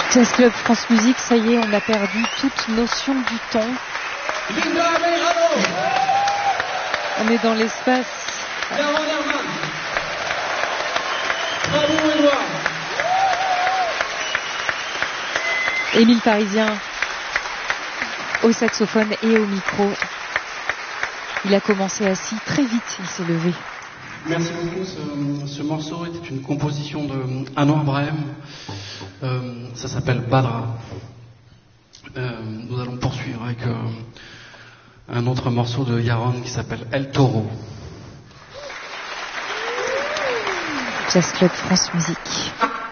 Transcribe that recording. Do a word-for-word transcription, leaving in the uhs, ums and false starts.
Jazz Club France Musique, ça y est, on a perdu toute notion du temps. On est dans l'espace. Émile Parisien au saxophone et au micro. Il a commencé assis, très vite il s'est levé. Merci beaucoup. Ce, ce morceau était une composition de Anouar Brahim. Euh, ça s'appelle Badra. Euh, nous allons poursuivre avec euh, un autre morceau de Yaron qui s'appelle El Toro. Jazz Club France Musique.